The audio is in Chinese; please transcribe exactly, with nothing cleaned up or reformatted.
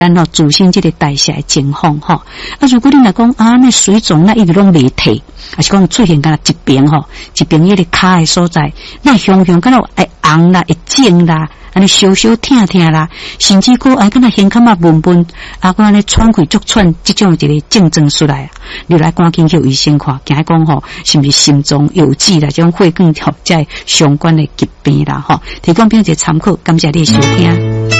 然后自身这个代谢的情况吼，啊，如果你来讲啊，那水肿那一直拢未退，还是讲出现干一边吼，一边迄个骹的所在，那熊熊干到会红啦，会肿啦，安尼烧烧疼疼啦，甚至讲啊，干那胸口嘛闷闷，啊，讲安尼喘气足喘，这种一个症状出来，你来赶紧去医生看，惊讲吼，是不是心脏有疾啦，这种血管吼，即相关的疾病啦吼，提供并且参考，感谢你的收听。